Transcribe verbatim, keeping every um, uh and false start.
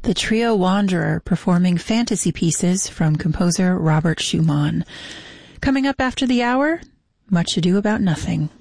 the trio Wanderer performing fantasy pieces from composer Robert Schumann. Coming up after the hour, Much Ado About Nothing.